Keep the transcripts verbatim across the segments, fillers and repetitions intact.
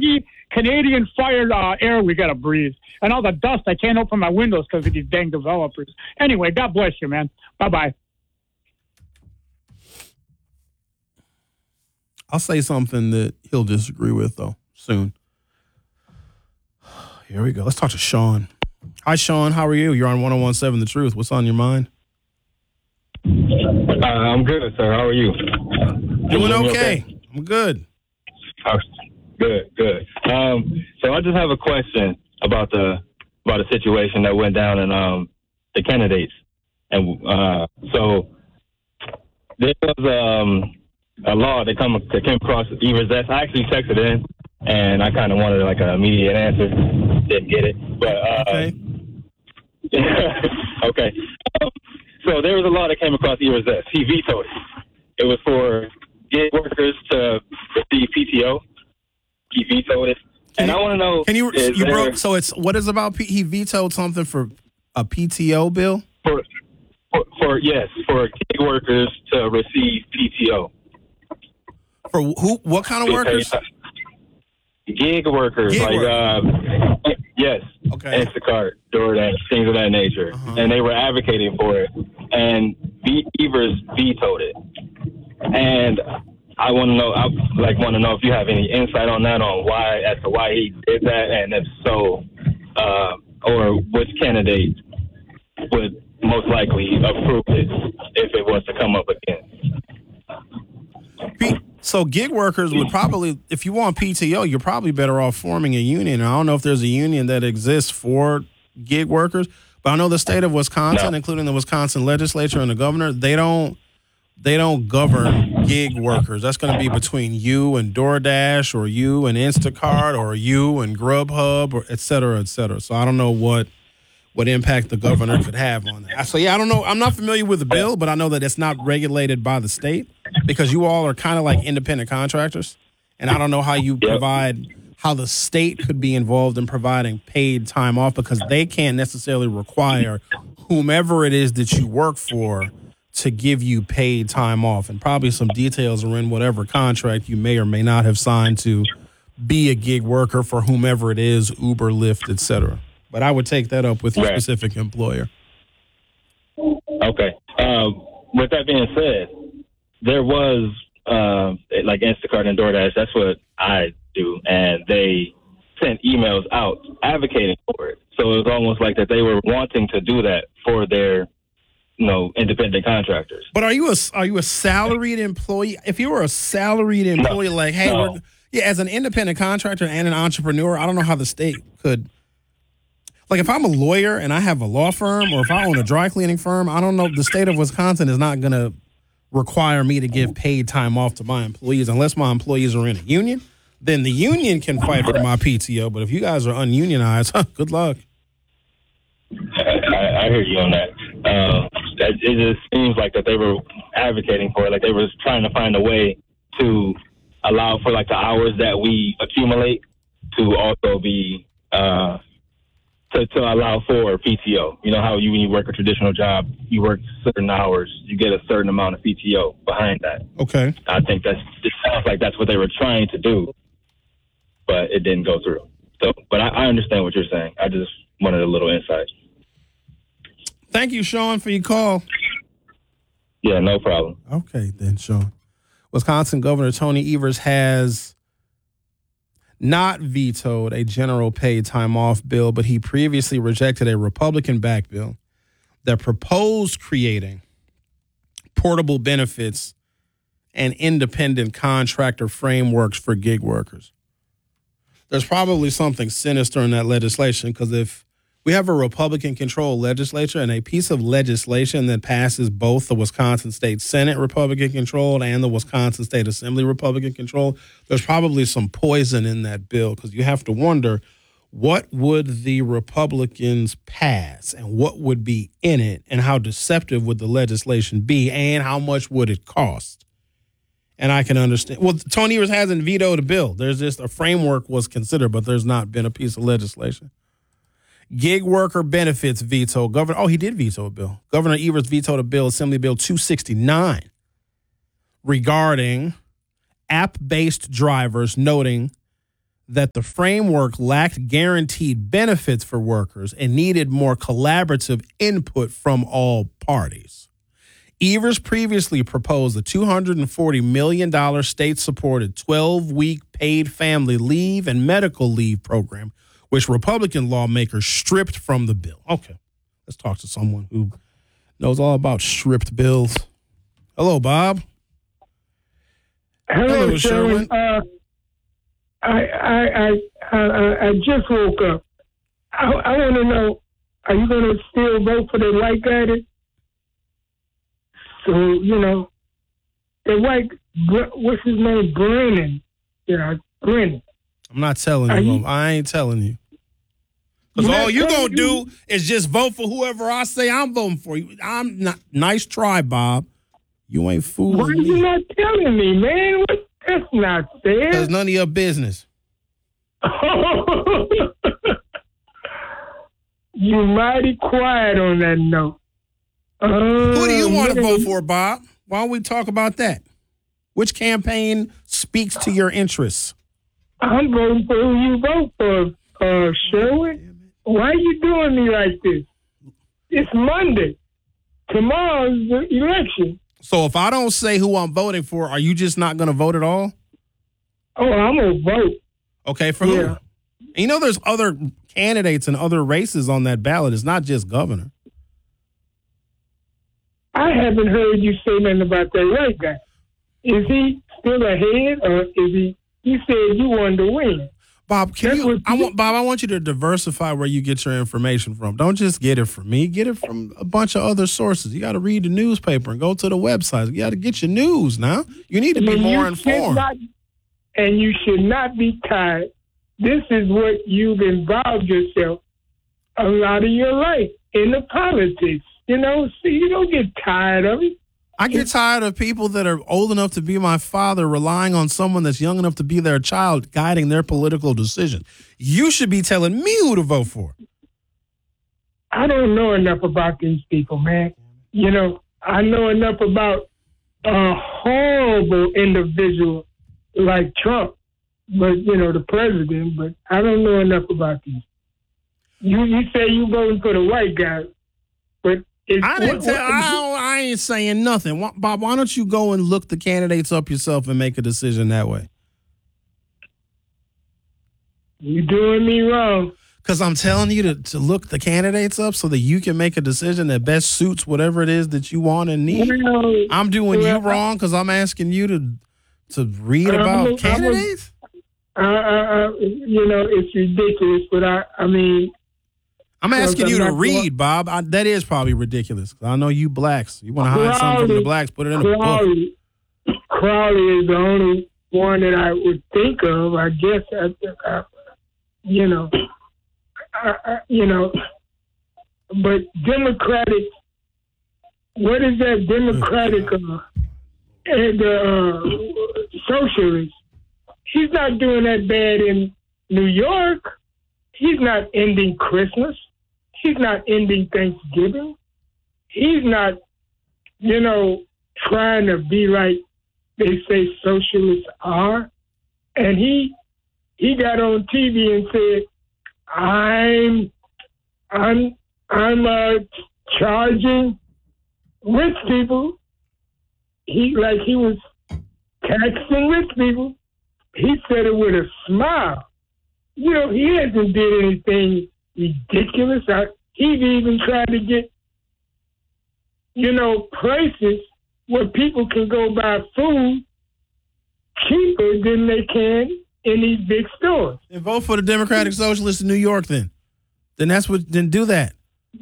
muggy Canadian fired uh, air we got to breathe. And all the dust, I can't open my windows because of these dang developers. Anyway, God bless you, man. Bye-bye. I'll say something that he'll disagree with, though, soon. Here we go. Let's talk to Sean. Hi, Sean. How are you? You're on one oh one seven The Truth. What's on your mind? Uh, I'm good, sir. How are you? Doing okay. okay. I'm good. Oh, good, good. Um, so I just have a question about the about a situation that went down in um, the candidates. And uh, so there was um, a law that, come, that came across Ever's desk. I actually texted in, and I kind of wanted like an immediate answer. Didn't get it. But uh, okay. okay. Um, so there was a law that came across Ever's desk. He vetoed it. It was for gig workers to receive P T O. He vetoed it. Can and you, I want to know. Can you, you there, broke, so it's, what is about, P, he vetoed something for a P T O bill? For, for, for yes, for gig workers to receive P T O. For who? What kind of workers? Gig workers, Gig like workers. Uh, yes, okay. Instacart, DoorDash, things of that nature, uh-huh. And they were advocating for it, and v- Evers vetoed it. And I want to know, I like want to know if you have any insight on that, on why, as to why he did that, and if so, uh, or which candidate would most likely approve it if it was to come up again. So gig workers would probably, if you want P T O, you're probably better off forming a union. I don't know if there's a union that exists for gig workers, but I know the state of Wisconsin, no. including the Wisconsin legislature and the governor, they don't they don't govern gig workers. That's going to be between you and DoorDash, or you and Instacart, or you and Grubhub, or et cetera, et cetera. So I don't know what what impact the governor could have on that. So, yeah, I don't know. I'm not familiar with the bill, but I know that it's not regulated by the state because you all are kind of like independent contractors. And I don't know how you provide, how the state could be involved in providing paid time off, because they can't necessarily require whomever it is that you work for to give you paid time off. And probably some details are in whatever contract you may or may not have signed to be a gig worker for whomever it is, Uber, Lyft, et cetera. But I would take that up with your right. specific employer. Okay. Uh, with that being said, there was uh, like Instacart and DoorDash. That's what I do, and they sent emails out advocating for it. So it was almost like that they were wanting to do that for their, you know, independent contractors. But are you a are you a salaried employee? If you were a salaried employee, no. like hey, no. we're, yeah, as an independent contractor and an entrepreneur, I don't know how the state could. Like, if I'm a lawyer and I have a law firm, or if I own a dry cleaning firm, I don't know. The state of Wisconsin is not going to require me to give paid time off to my employees unless my employees are in a union. Then the union can fight for my P T O. But if you guys are ununionized, huh, good luck. I, I hear you on that. Uh, it just seems like that they were advocating for it. Like they were trying to find a way to allow for like the hours that we accumulate to also be uh, to, to allow for P T O. You know how you, when you work a traditional job, you work certain hours, you get a certain amount of P T O behind that. Okay. I think that's, it sounds like that's what they were trying to do, but it didn't go through. So, but I, I understand what you're saying. I just wanted a little insight. Thank you, Sean, for your call. Yeah, no problem. Okay, then, Sean. Wisconsin Governor Tony Evers has not vetoed a general paid time off bill, but he previously rejected a Republican-backed bill that proposed creating portable benefits and independent contractor frameworks for gig workers. There's probably something sinister in that legislation, because if we have a Republican-controlled legislature and a piece of legislation that passes both the Wisconsin State Senate Republican-controlled and the Wisconsin State Assembly Republican-controlled, there's probably some poison in that bill, because you have to wonder, what would the Republicans pass and what would be in it, and how deceptive would the legislation be, and how much would it cost? And I can understand. Well, Tony Evers hasn't vetoed a bill. There's just a framework was considered, but there's not been a piece of legislation. Gig worker benefits veto. Governor, oh, he did veto a bill. Governor Evers vetoed a bill, Assembly Bill two sixty-nine, regarding app-based drivers, noting that the framework lacked guaranteed benefits for workers and needed more collaborative input from all parties. Evers previously proposed a two hundred forty million dollars state-supported twelve-week paid family leave and medical leave program, which Republican lawmakers stripped from the bill. Okay, let's talk to someone who knows all about stripped bills. Hello, Bob. Hello, Hello, Sherwin. Sherwin. Uh, I, I, I, I, I just woke up. I, I want to know, are you going to still vote for the white guy? That, so, you know, the white, what's his name? Brennan. Yeah, Brennan. I'm not telling you. you I ain't telling you. Because all you're going to do is just vote for whoever I say I'm voting for. I'm not. Nice try, Bob. You ain't fooling Why me. Why are you not telling me, man? What? That's not fair. That's none of your business. You mighty quiet on that note. Uh, Who do you want to vote for, Bob? Why don't we talk about that? Which campaign speaks to your interests? I'm voting for who you vote for, uh, Sherwin. Why are you doing me like this? It's Monday. Tomorrow's the election. So if I don't say who I'm voting for, are you just not going to vote at all? Oh, I'm going to vote. Okay, for yeah. who? And you know there's other candidates and other races on that ballot. It's not just governor. I haven't heard you say nothing about that white guy. Is he still ahead, or is he? You said you wanted to win. Bob, can you, I want Bob, I want you to diversify where you get your information from. Don't just get it from me. Get it from a bunch of other sources. You got to read the newspaper and go to the website. You got to get your news now. You need to be more informed. Not, and you should not be tired. This is what you've involved yourself a lot of your life in the politics. You know, see, you don't get tired of it. I get tired of people that are old enough to be my father relying on someone that's young enough to be their child guiding their political decision. You should be telling me who to vote for. I don't know enough about these people, man. You know, I know enough about a horrible individual like Trump, but, you know, the president, but I don't know enough about these. You, you say you voting for the white guy, but It's, I didn't what, tell. what, I, don't, I ain't saying nothing, why, Bob. Why don't you go and look the candidates up yourself and make a decision that way? You doing me wrong. Because I'm telling you to, to look the candidates up so that you can make a decision that best suits whatever it is that you want and need. Well, I'm doing well, you wrong because I'm asking you to to read I'm about a, candidates. I'm a, uh, uh, you know, it's ridiculous, but I, I mean. I'm asking you to read, going, Bob. I, that is probably ridiculous. I know you blacks. You want to hide something from the blacks, put it in Crowley, a book. Crowley is the only one that I would think of. I guess, I, I, you know, I, I, you know, but Democratic, what is that Democratic uh, and uh, socialist? He's not doing that bad in New York. He's not ending Christmas. He's not ending Thanksgiving. He's not, you know, trying to be like they say socialists are. And he he got on T V and said, "I'm I'm I'm uh, charging rich people." He like he was taxing rich people. He said it with a smile. You know, he hasn't did anything ridiculous. I, he's even tried to get, you know, places where people can go buy food cheaper than they can in these big stores. And vote for the Democratic Socialists in New York then. Then that's what, then do that.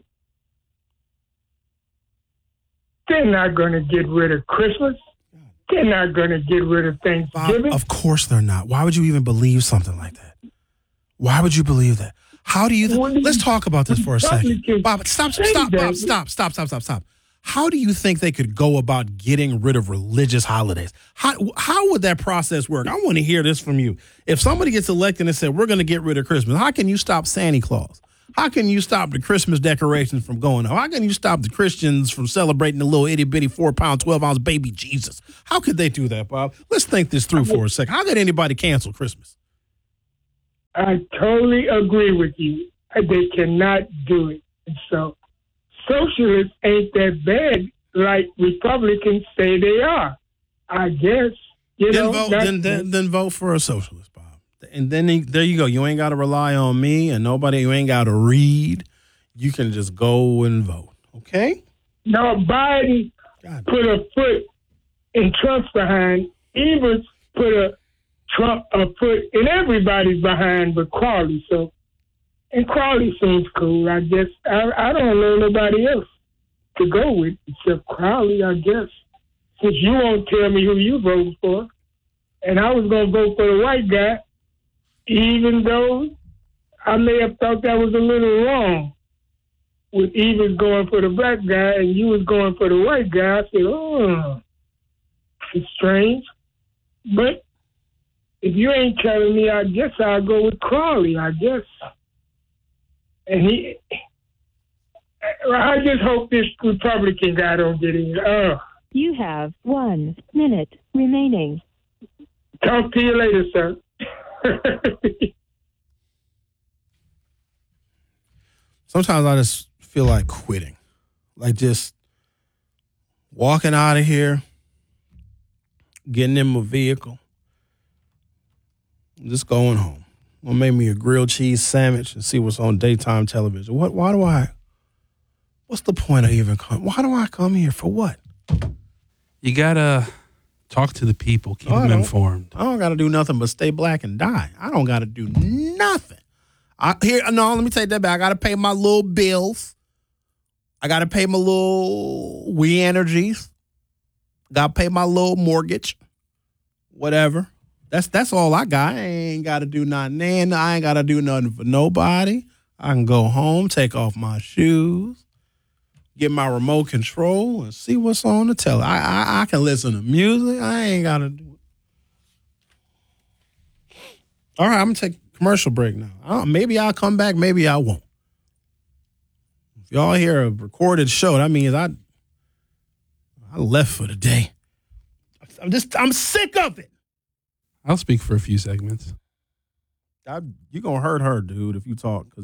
They're not going to get rid of Christmas. They're not going to get rid of Thanksgiving. Bob, of course they're not. Why would you even believe something like that? Why would you believe that? How do you? Th- Well, Let's talk about this for a second. Republicans Bob, stop, say stop, that. Bob, stop, stop, stop, stop, stop. How do you think they could go about getting rid of religious holidays? How how would that process work? I want to hear this from you. If somebody gets elected and said, we're going to get rid of Christmas, how can you stop Santa Claus? How can you stop the Christmas decorations from going up? How can you stop the Christians from celebrating the little itty-bitty four-pound, twelve-ounce baby Jesus? How could they do that, Bob? Let's think this through for a second. How could anybody cancel Christmas? I totally agree with you. They cannot do it. And so socialists ain't that bad like Republicans say they are. I guess. You then know, vote. Then, then, then vote for a socialist, Bob. And then he, there you go. You ain't got to rely on me and nobody. You ain't got to read. You can just go and vote. Okay. No, Biden God. put a foot in Trump's behind. Evers put a Trump a foot in everybody's behind, but Crowley. So, and Crowley seems cool. I guess I, I don't know nobody else to go with except Crowley. I guess since you won't tell me who you voted for, and I was going to vote for the white guy, even though I may have thought that was a little wrong. With Evers going for the black guy and you was going for the white guy, I said, oh, it's strange. But if you ain't telling me, I guess I'll go with Crowley, I guess. And he, I just hope this Republican guy don't get in. Oh. You have one minute remaining. Talk to you later, sir. Sometimes I just feel like quitting, like just walking out of here, getting in my vehicle, just going home. I'll make me a grilled cheese sandwich and see what's on daytime television. What? Why do I? What's the point of even come? Why do I come here for what? You gotta talk to the people, keep no, them informed. I don't gotta do nothing but stay black and die. I don't gotta do nothing. I here no. Let me take that back. I gotta pay my little bills. I got to pay my little We Energies. Got to pay my little mortgage. Whatever. That's that's all I got. I ain't got to do nothing. And I ain't got to do nothing for nobody. I can go home, take off my shoes, get my remote control, and see what's on the telly. I, I, I can listen to music. I ain't got to do it. All right, I'm going to take a commercial break now. I maybe I'll come back. Maybe I won't. Y'all hear a recorded show, that means I I left for the day. I'm just, I'm sick of it. I'll speak for a few segments. I, you're going to hurt her, dude, if you talk. Because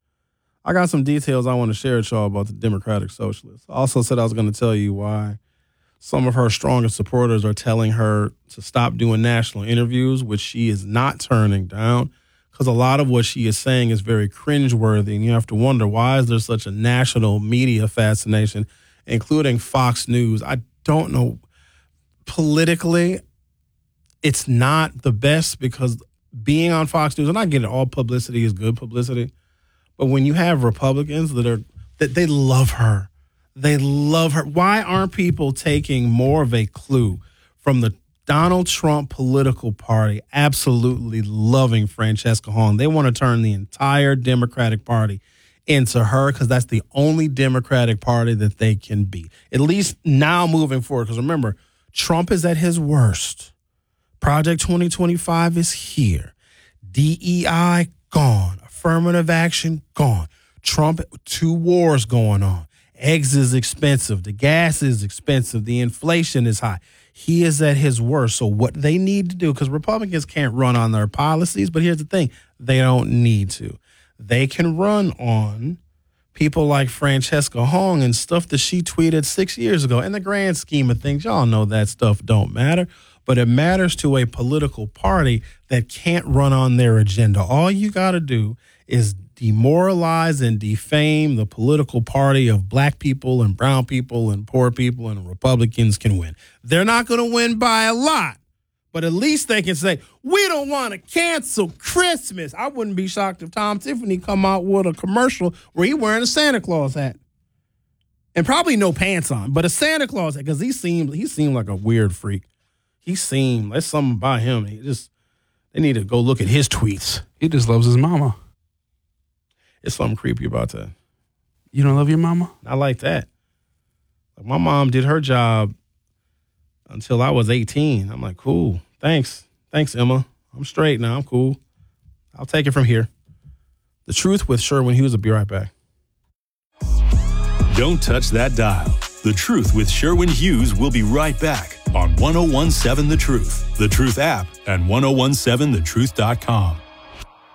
I got some details I want to share with y'all about the Democratic Socialists. I also said I was going to tell you why some of her strongest supporters are telling her to stop doing national interviews, which she is not turning down. Because a lot of what she is saying is very cringeworthy, and you have to wonder, why is there such a national media fascination, including Fox News? I don't know. Politically, it's not the best because being on Fox News, and I get it, all publicity is good publicity, but when you have Republicans that are that they love her, they love her. Why aren't people taking more of a clue from the Donald Trump political party absolutely loving Francesca Hong? They want to turn the entire Democratic Party into her because that's the only Democratic Party that they can be. At least now moving forward. Because remember, Trump is at his worst. Project twenty twenty-five is here. D E I gone. Affirmative action gone. Trump, two wars going on. Eggs is expensive. The gas is expensive. The inflation is high. He is at his worst. So what they need to do, because Republicans can't run on their policies, but here's the thing, they don't need to. They can run on people like Francesca Hong and stuff that she tweeted six years ago. In the grand scheme of things, y'all know that stuff don't matter, but it matters to a political party that can't run on their agenda. All you got to do is demoralize and defame the political party of black people and brown people and poor people, and Republicans can win. They're not going to win by a lot, but at least they can say, we don't want to cancel Christmas. I wouldn't be shocked if Tom Tiffany come out with a commercial where he wearing a Santa Claus hat and probably no pants on, but a Santa Claus hat, because he seemed, he seemed like a weird freak. He seemed, there's something about him. He just, they need to go look at his tweets. He just loves his mama. It's something creepy about that. You don't love your mama? I like that. Like my mom did her job until I was eighteen. I'm like, cool. Thanks. Thanks, Emma. I'm straight now. I'm cool. I'll take it from here. The Truth with Sherwin Hughes will be right back. Don't touch that dial. The Truth with Sherwin Hughes will be right back on one oh one seven The Truth, The Truth app, and ten seventeen the truth dot com.